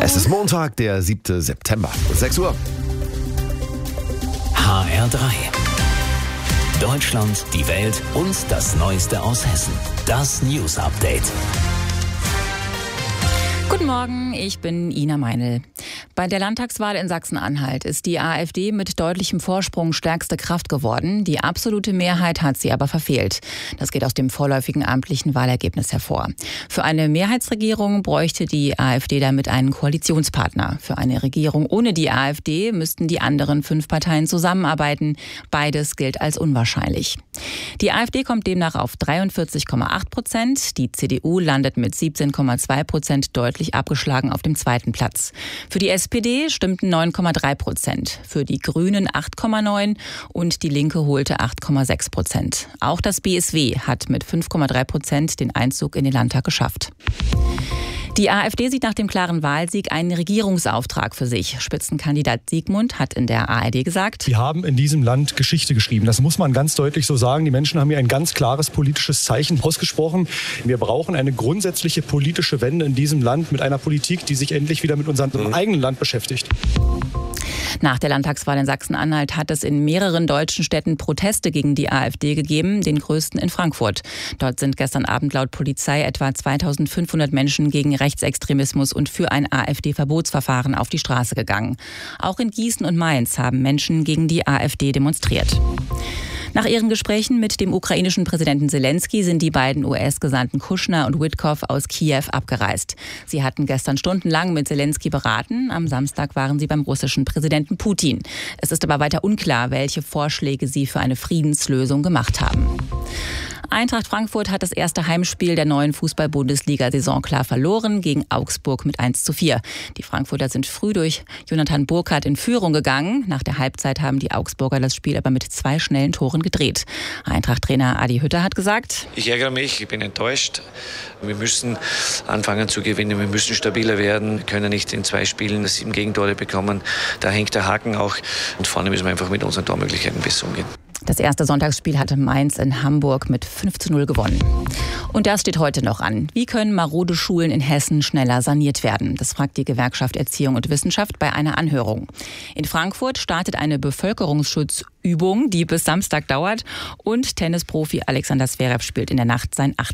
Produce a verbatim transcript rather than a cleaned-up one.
Es ist Montag, der siebte September. sechs Uhr. H R drei. Deutschland, die Welt und das Neueste aus Hessen. Das News Update. Guten Morgen, ich bin Ina Meinl. Bei der Landtagswahl in Sachsen-Anhalt ist die AfD mit deutlichem Vorsprung stärkste Kraft geworden. Die absolute Mehrheit hat sie aber verfehlt. Das geht aus dem vorläufigen amtlichen Wahlergebnis hervor. Für eine Mehrheitsregierung bräuchte die AfD damit einen Koalitionspartner. Für eine Regierung ohne die AfD müssten die anderen fünf Parteien zusammenarbeiten. Beides gilt als unwahrscheinlich. Die AfD kommt demnach auf dreiundvierzig Komma acht Prozent. Die C D U landet mit siebzehn Komma zwei Prozent deutlich abgeschlagen auf dem zweiten Platz. Für die S P D stimmten neun Komma drei Prozent, für die Grünen acht Komma neun und die Linke holte acht Komma sechs Prozent. Auch das B S W hat mit fünf Komma drei Prozent den Einzug in den Landtag geschafft. Die AfD sieht nach dem klaren Wahlsieg einen Regierungsauftrag für sich. Spitzenkandidat Siegmund hat in der A R D gesagt: Wir haben in diesem Land Geschichte geschrieben. Das muss man ganz deutlich so sagen. Die Menschen haben hier ein ganz klares politisches Zeichen ausgesprochen. Wir brauchen eine grundsätzliche politische Wende in diesem Land mit einer Politik, die sich endlich wieder mit unserem mhm. eigenen Land beschäftigt. Nach der Landtagswahl in Sachsen-Anhalt hat es in mehreren deutschen Städten Proteste gegen die AfD gegeben, den größten in Frankfurt. Dort sind gestern Abend laut Polizei etwa zweitausendfünfhundert Menschen gegen Rechtsextremismus und für ein AfD-Verbotsverfahren auf die Straße gegangen. Auch in Gießen und Mainz haben Menschen gegen die AfD demonstriert. Nach ihren Gesprächen mit dem ukrainischen Präsidenten Zelensky sind die beiden U S-Gesandten Kushner und Witkoff aus Kiew abgereist. Sie hatten gestern stundenlang mit Zelensky beraten. Am Samstag waren sie beim russischen Präsidenten Putin. Es ist aber weiter unklar, welche Vorschläge sie für eine Friedenslösung gemacht haben. Eintracht Frankfurt hat das erste Heimspiel der neuen Fußball-Bundesliga-Saison klar verloren gegen Augsburg mit eins zu vier. Die Frankfurter sind früh durch Jonathan Burkhardt in Führung gegangen. Nach der Halbzeit haben die Augsburger das Spiel aber mit zwei schnellen Toren gedreht. Eintracht-Trainer Adi Hütter hat gesagt: Ich ärgere mich, ich bin enttäuscht. Wir müssen anfangen zu gewinnen, wir müssen stabiler werden. Wir können nicht in zwei Spielen sieben Gegentore bekommen. Da hängt der Haken auch. Und vorne müssen wir einfach mit unseren Tormöglichkeiten besser umgehen. Das erste Sonntagsspiel hatte Mainz in Hamburg mit fünf zu null gewonnen. Und das steht heute noch an. Wie können marode Schulen in Hessen schneller saniert werden? Das fragt die Gewerkschaft Erziehung und Wissenschaft bei einer Anhörung. In Frankfurt startet eine Bevölkerungsschutzübung, die bis Samstag dauert. Und Tennisprofi Alexander Zverev spielt in der Nacht sein